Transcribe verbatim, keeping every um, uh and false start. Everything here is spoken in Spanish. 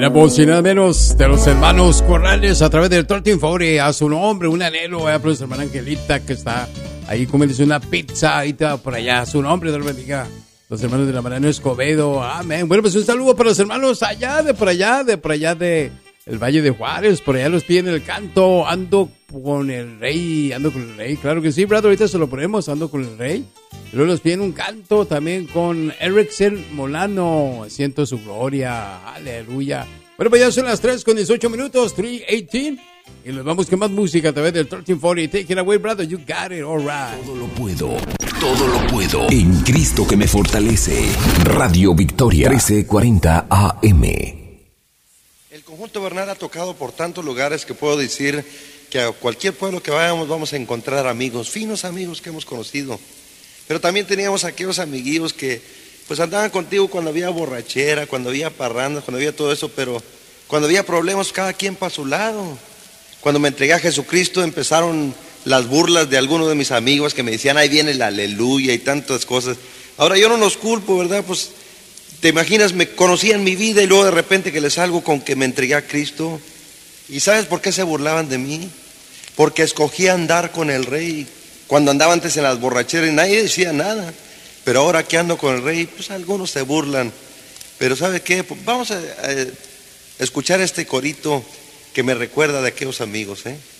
la voz y nada menos de los hermanos Corrales a través del trece cuarenta a su nombre, un anhelo, eh, por su hermana Angelita que está ahí comiéndose una pizza ahorita por allá, a su nombre, Dios bendiga. Los hermanos de la Mariano Escobedo, amén. Bueno, pues un saludo para los hermanos allá, de por allá, de por allá de el Valle de Juárez, por allá los piden el canto, ando con el rey, ando con el rey, claro que sí, brother, ahorita se lo ponemos, ando con el rey. Y luego los piden un canto también con Erickson Molano, siento su gloria, aleluya. Bueno, pues ya son las tres con dieciocho minutos, tres dieciocho, y nos vamos con más música a través del trece cuarenta. Take it away, brother, you got it, all right. Todo lo puedo, todo lo puedo en Cristo que me fortalece. Radio Victoria, trece cuarenta A M. El conjunto Bernal ha tocado por tantos lugares que puedo decir que a cualquier pueblo que vayamos vamos a encontrar amigos, finos amigos que hemos conocido. Pero también teníamos aquellos amiguillos que pues andaban contigo cuando había borrachera, cuando había parrandas, cuando había todo eso, pero cuando había problemas cada quien para su lado. Cuando me entregué a Jesucristo empezaron las burlas de algunos de mis amigos que me decían, ahí viene el aleluya y tantas cosas. Ahora yo no los culpo, ¿verdad? Pues te imaginas, me conocían mi vida y luego de repente que les salgo con que me entregué a Cristo. ¿Y sabes por qué se burlaban de mí? Porque escogí andar con el Rey. Cuando andaba antes en las borracheras y nadie decía nada. Pero ahora que ando con el Rey, pues algunos se burlan. Pero ¿sabe qué? Pues vamos a, a escuchar este corito que me recuerda de aquellos amigos, ¿eh?